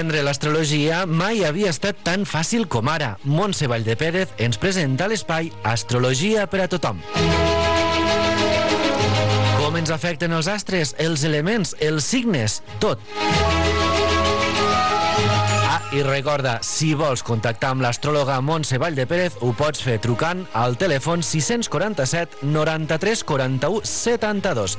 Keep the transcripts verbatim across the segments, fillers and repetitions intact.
Entendre l'astrologia mai havia estat tan fàcil com ara. Montse Valldepérez ens presenta l'espai Astrologia per a tothom. Com ens afecten els astres, els elements, els signes, tot. Ah, i recorda, si vols contactar amb l'astròloga Montse Valldepérez, ho pots fer trucant al telèfon sis quatre set noranta-tres quaranta-u setanta-dos.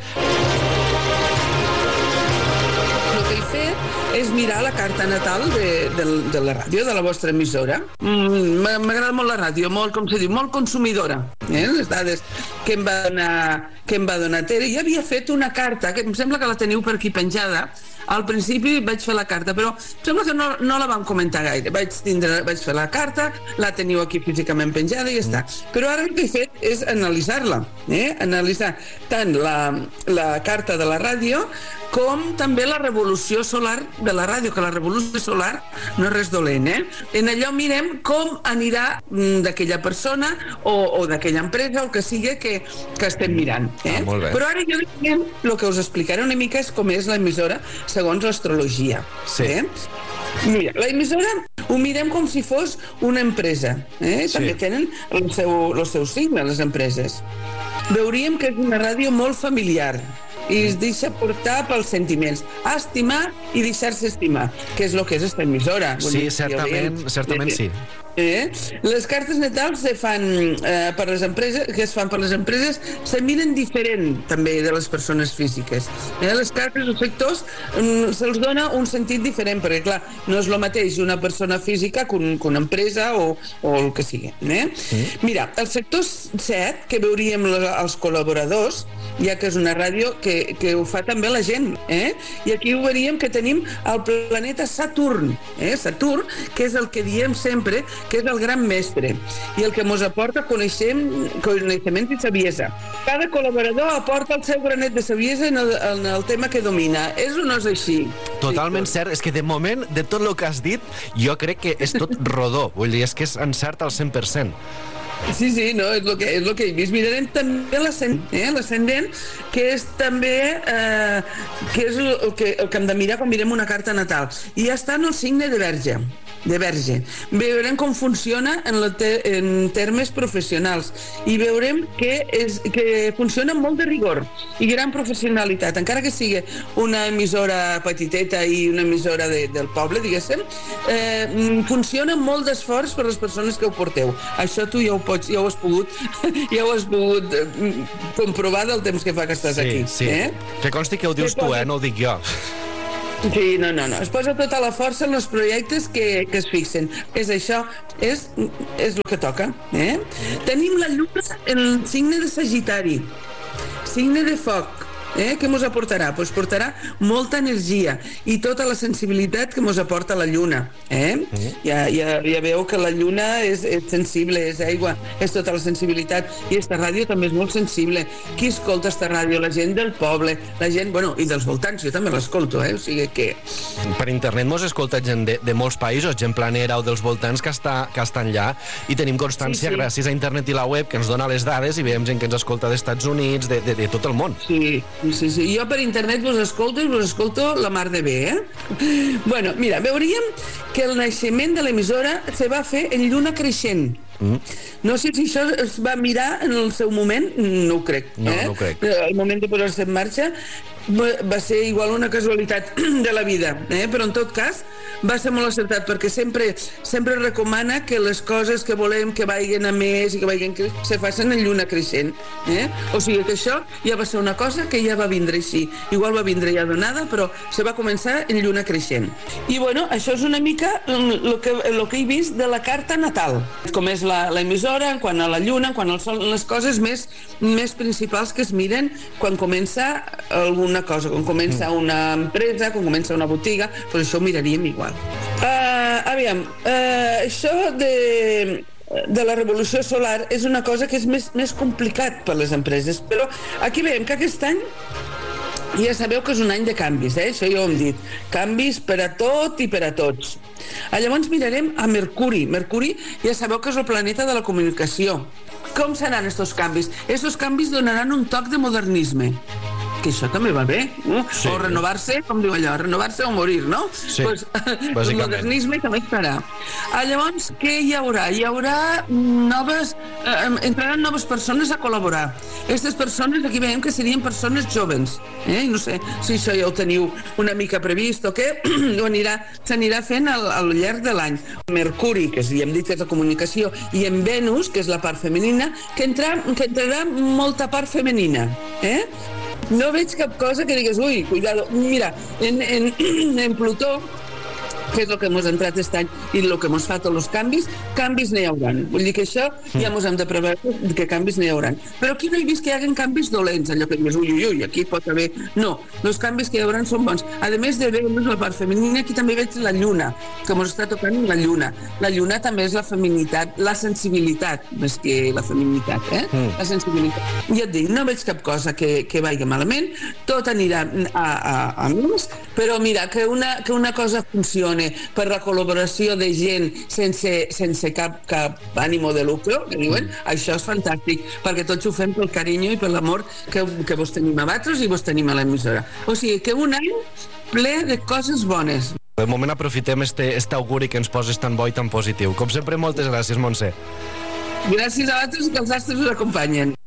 El que he fet és mirar la carta natal de, de, de la ràdio, de la vostra emissora. Mm, M'agrada molt la ràdio, molt, com se diu, molt consumidora. Eh? Les dades que em va donar, que em va donar Tere. Ja havia fet una carta, que em sembla que la teniu per aquí penjada. Al principi vaig fer la carta, però em sembla que no, no la vam comentar gaire. Vaig, tindre, vaig fer la carta, la teniu aquí físicament penjada i ja està. Però ara el que he fet és analitzar-la, eh? Analitzar tant la, la carta de la ràdio com també la revolució solar de la ràdio, que la revolució solar no és res dolent, eh? En allò mirem com anirà d'aquella persona o, o d'aquella empresa o el que sigui que, que estem mirant, eh? Ah, molt bé. Però ara jo diguem, el que us explicaré una mica és com és l'emissora segons l'astrologia. Sí. Eh? Mira, la emissora ho mirem com si fos una empresa. Eh? Sí. També tenen el seu, el seu signe, les empreses. Veuríem que és una ràdio molt familiar i es deixa portar pels sentiments. Estimar i deixar-se estimar, que és el que és esta emissora. Sí, certament, certament sí. Eh? Les cartes natals se fan eh, per les empreses, que es fan per les empreses se miren diferent també de les persones físiques. Eh? Les cartes, els sectors mm, se'ls dona un sentit diferent, perquè clar, no és el mateix una persona física que, un, que una empresa o, o el que sigui. Eh? Sí. Mira, el sector set, que veuríem els col·laboradors, ja que és una ràdio que, que ho fa també la gent, eh? I aquí ho veuríem que tenim el planeta Saturn, eh? Saturn, que és el que diem sempre que és el gran mestre i el que ens aporta coneixem, coneixement i saviesa. Cada col·laborador aporta el seu granet de saviesa en el, en el tema que domina. És o no és així? Totalment cert. És que de moment, de tot el que has dit, jo crec que és tot rodó. Vull dir, és que és encert al cent per cent. Sí, sí, no, és el que, és el que he vist. Mirarem també l'ascendent, eh? L'ascendent, que és també eh, que és el que, el que hem de mirar quan mirem una carta natal. I ja està en el signe de Verge. de Verge. Veurem com funciona en, la te en termes professionals i veurem que, és, que funciona amb molt de rigor i gran professionalitat, encara que sigui una emissora petiteta i una emissora de, del poble, diguéssim, eh, funciona amb molt d'esforç per les persones que ho porteu. Això tu ja ho pots, ja ho has pogut ja ho has pogut eh, comprovar del temps que fa que estàs sí, aquí. Sí. Eh? Que consti que ho dius tu, eh? No ho dic jo. Sí, no, no, no. Es posa tota la força en els projectes que, que es fixen. És això, és, és el que toca. Eh? Tenim la lluna en el signe de Sagitari, signe de foc. Eh? Què mos aportarà? Pues portarà molta energia i tota la sensibilitat que mos aporta la lluna. Eh? Mm. Ja, ja, ja veu que la lluna és, és sensible, és aigua, és tota la sensibilitat, i esta ràdio també és molt sensible. Qui escolta esta ràdio? La gent del poble, la gent, bueno, i dels voltants, jo també l'escolto, eh? O sigui que... Per internet mos escolta gent de, de molts països, gent planera o dels voltants que està, que estan allà, i tenim constància sí, sí. gràcies a internet i la web que ens dona les dades i veiem gent que ens escolta d'Estats Units, de, de, de tot el món. Sí, sí, sí. Jo per internet vos escolto i vos escolto la mar de bé, eh? Bueno, mira, veuríem que el naixement de l'emissora se va fer en lluna creixent. Mm. No sé si això es va mirar en el seu moment, no ho crec. No, eh? no ho crec. El moment de posar-se en marxa va ser igual una casualitat de la vida, eh? Però en tot cas va ser molt acertat, perquè sempre sempre recomana que les coses que volem que vagin a més i que vagin que se facin en lluna creixent, eh? O sigui que això ja va ser una cosa que ja va vindre així, igual va vindre ja donada, però se va començar en lluna creixent. I bueno, això és una mica el que, el que he vist de la carta natal, com és la, la emissora, quan a la lluna, quan al sol, les coses més, més principals que es miren quan comença algun una cosa, quan comença una empresa, quan comença una botiga, doncs això ho miraríem igual. Uh, aviam, uh, això de, de la revolució solar és una cosa que és més, més complicat per les empreses, però aquí veiem que aquest any ja sabeu que és un any de canvis, eh? Això ja ho hem dit. Canvis per a tot i per a tots. Llavors mirarem a Mercuri. Mercuri ja sabeu que és el planeta de la comunicació. Com seran estos canvis? Estos canvis donaran un toc de modernisme. que això també va bé, no? Sí. O renovar-se, com diu allò, renovar-se o morir, no? Sí, pues, bàsicament. El modernisme també estarà. Ah, llavors, què hi haurà? Hi haurà noves... Eh, entraran noves persones a col·laborar. Aquestes persones, aquí veiem que serien persones joves, eh? No sé si això ja ho teniu una mica previst o què, ho anirà, s'anirà fent al, al llarg de l'any. Mercuri, que ja hem dit que és la comunicació, i en Venus, que és la part femenina, que, entra, que entrarà molta part femenina, eh? No veig cap cosa que digues, ui, cuidado. Mira, en, en, en Plutó, que és el que hemos entrat aquest any i el que ens fa tots els canvis, canvis n'hi haurà. Vull dir que això ja ens hem de preveure que canvis n'hi haurà. Però aquí no he vist que hi hagi canvis dolents, allò que dius, ui, ui, ui, aquí pot haver... No, els canvis que hi haurà són bons. A més de veure la part femenina, aquí també veig la lluna, que ens està tocant la lluna. La lluna també és la feminitat, la sensibilitat, més que la feminitat, eh? Mm. La sensibilitat. I et dic, no veig cap cosa que, que vagi malament, tot anirà a, a, a més, però mira, que una, que una cosa funcioni per la col·laboració de gent sense, sense cap, cap ànimo de lucre, que diuen, mm. això és fantàstic, perquè tots ho fem pel carinyo i per l'amor que, que vos tenim a vosaltres i vos tenim a l'emissora. O sigui, que un any ple de coses bones. De moment aprofitem este, este auguri que ens poses tan bo i tan positiu. Com sempre, moltes gràcies, Montse. Gràcies a vosaltres, que els astres us acompanyen.